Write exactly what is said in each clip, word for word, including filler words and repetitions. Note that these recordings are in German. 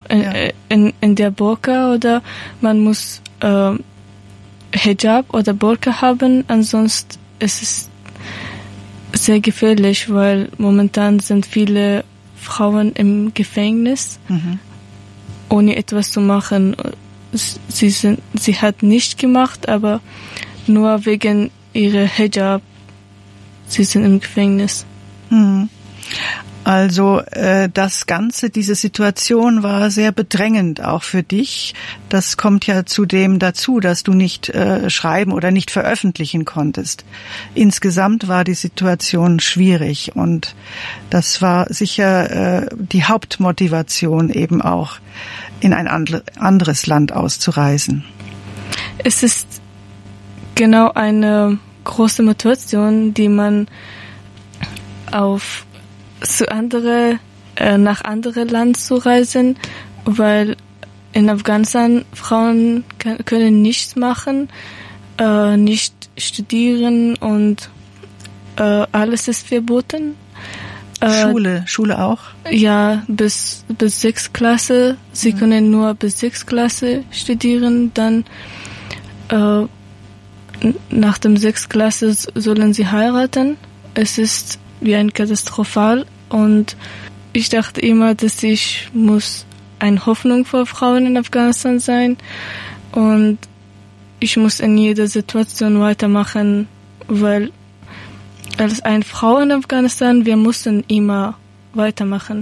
in, ja. in, in der Burka oder man muss äh, Hijab oder Burka haben, ansonsten ist es sehr gefährlich, weil momentan sind viele Frauen im Gefängnis, mhm. ohne etwas zu machen. Sie sind, sie hat nicht gemacht, aber nur wegen ihrer Hijab, sie sind im Gefängnis. Mhm. Also äh, das Ganze, diese Situation war sehr bedrängend auch für dich. Das kommt ja zudem dazu, dass du nicht äh, schreiben oder nicht veröffentlichen konntest. Insgesamt war die Situation schwierig und das war sicher äh, die Hauptmotivation eben auch, in ein andre, anderes Land auszureisen. Es ist genau eine große Motivation, die man auf zu andere, äh, nach andere Land zu reisen, weil in Afghanistan Frauen kann, können nichts machen, äh, nicht studieren und äh, alles ist verboten. Äh, Schule, Schule auch? Ja, bis bis sechs Klasse. Sie mhm. können nur bis sechs Klasse studieren, dann äh, nach dem sechs Klasse sollen sie heiraten. Es ist wie ein Katastrophal und ich dachte immer, dass ich muss eine Hoffnung für Frauen in Afghanistan sein und ich muss in jeder Situation weitermachen, weil als eine Frau in Afghanistan, wir mussten immer weitermachen.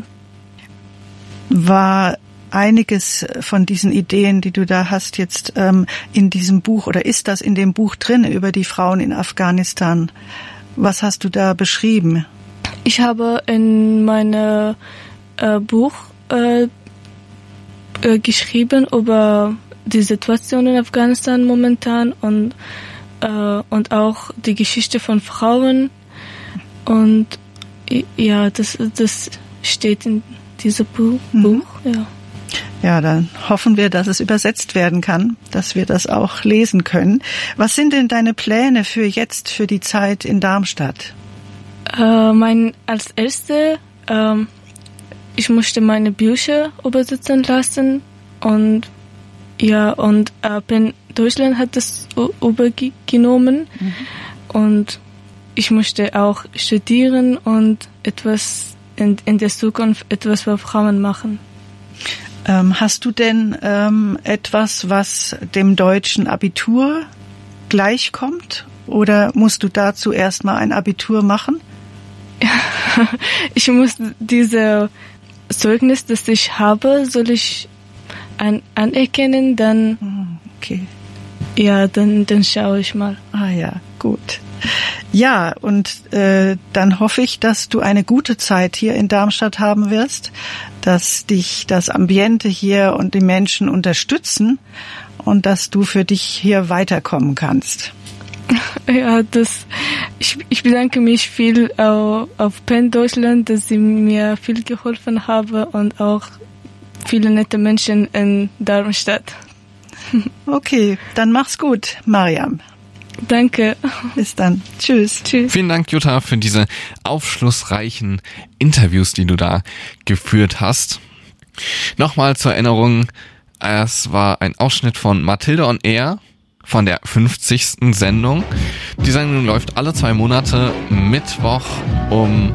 War einiges von diesen Ideen, die du da hast, jetzt ähm, in diesem Buch oder ist das in dem Buch drin über die Frauen in Afghanistan? Was hast du da beschrieben? Ich habe in meinem äh, Buch äh, äh, geschrieben über die Situation in Afghanistan momentan und, äh, und auch die Geschichte von Frauen. Und ja, das, das steht in diesem Buch. Mhm. Ja. Ja, dann hoffen wir, dass es übersetzt werden kann, dass wir das auch lesen können. Was sind denn deine Pläne für jetzt, für die Zeit in Darmstadt? Äh, mein, als Erste, ähm, ich musste meine Bücher übersetzen lassen und ja, und äh, in Deutschland hat das übergenommen mhm. und ich musste auch studieren und etwas in, in der Zukunft etwas für Frauen machen. Ähm, hast du denn ähm, etwas, was dem deutschen Abitur gleichkommt? Oder musst du dazu erstmal ein Abitur machen? Ich muss diese Zeugnis, das ich habe, soll ich an, anerkennen, dann okay. Ja, dann, dann schaue ich mal. Ah ja, gut. Ja, und äh, dann hoffe ich, dass du eine gute Zeit hier in Darmstadt haben wirst, dass dich das Ambiente hier und die Menschen unterstützen und dass du für dich hier weiterkommen kannst. Ja, das, ich, ich bedanke mich viel auf, auf Penn Deutschland, dass sie mir viel geholfen haben und auch viele nette Menschen in Darmstadt. Okay, dann mach's gut, Mariam. Danke. Bis dann. Tschüss. Tschüss. Vielen Dank, Jutta, für diese aufschlussreichen Interviews, die du da geführt hast. Nochmal zur Erinnerung, es war ein Ausschnitt von Mathilde on Air von der fünfzigsten Sendung. Die Sendung läuft alle zwei Monate Mittwoch um